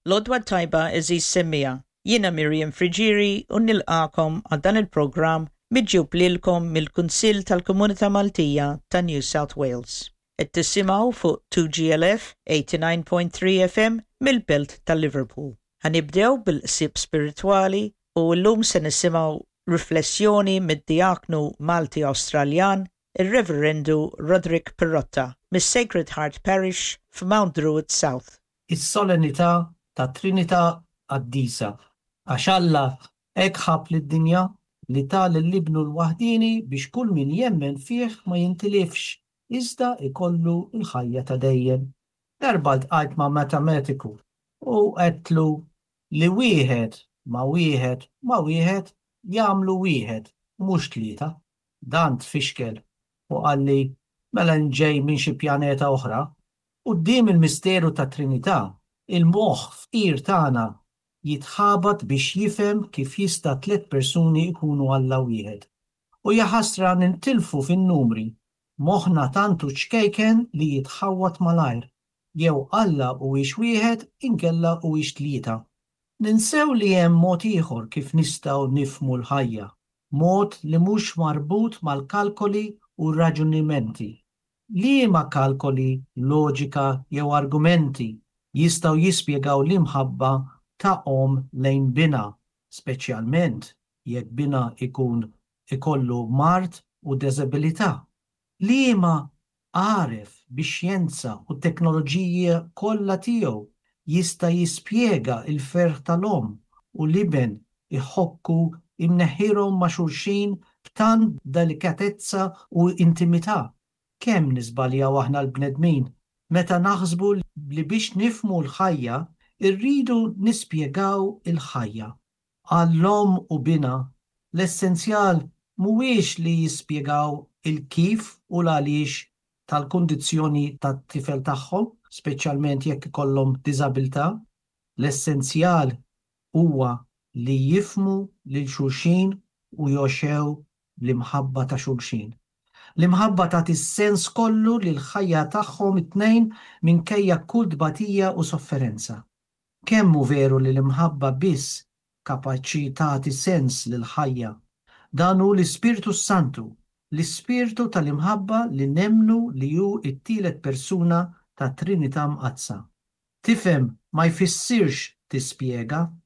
Lodwa tajba eżis semmija. Jiena Miriam Friġiri u nilqakom għal dan il-programm miġġub lilkom mill-Kunsill tal-Komunità Maltija ta' New South Wales. Qed tissimgħu fuq 2GLF 89.3 FM mill-Belt tal-Liverpool. Ħanibdew bil-qsieb spiritwali u llum se nisimgħu riflessjoni mid-diaknu Malti Awstraljan ir-Reverendu Roderick Perrotta mis-Sacred Heart Parish f'Mount Druitt South. Is-solennità ta' Trinità Qaddisa għax Alla hekk ħabb lid-dinja li tal l-Ibnu l-waħdini biex kull min jemmen fih ma jintilifx iżda ikollu l-ħajja ta' dejjem. Darba ltqajt ma' matematiku u qedtlu li wieħed ma' wieħed jagħmlu wieħed mhux tlieta. Dan tfixkel u qalli mela ġej minn xi pjaneta oħra. Quddiem il-misteru ta' Trinità, il-moħħ fqir tagħna jitħabat biex jifhem kif jista' 3 persuni jkunu Alla wieħed. U jaħasra nintilfu fin-numri, moħħna tantu ċkejken li jitħawat malajr, jew Alla huwiex wieħed inkella huwiex tlieta. Ninsew li hemm mod ieħor kif nistgħu nifhmu l-ħajja, mod li mhux marbut mal-kalkoli u r-raġunimenti. Liema kalkoli, loġika jew argumenti jistgħu jispjegaw l-imħabba tagħhom lejn bina, speċjalment jekk bina ikollu mart u deżabilità. Liema għaref bix-xjenza u t-teknoloġija kollha tiegħu jista' jispjega l-ferħ tal-omm u liben iħokku imneħħirhom ma' xulxin b'tant delikatezza u intimità. Kemm nisbaljaw aħna l-bnedmin meta naħsbu li biex nifhmu l-ħajja irridu nispjegaw il-ħajja. Għall-omm u bina l-essenzjal mhuwiex li jispjegaw il-kif u l-għaliex tal-kundizzjoni tat-tifel tagħhom, speċjalment jekk ikollhom diżabilità. L-essenzjal huwa li jifhmu lil xulxin u joxew l-imħabba ta' xulxin. L-imħabba tagħti s-sens kollu lil ħajja tagħhom it-tnejn minkejja kull tbatija u sofferenza. Kemm hu veru li l-imħabba biss kapaċi tagħti sens lil ħajja. Dan hu l-Ispirtu Santu, l-Ispirtu tal-imħabba li nemmnu li hu t-tielet persuna ta' Trinità mqazza. Tifhem ma jfissirx tispjega,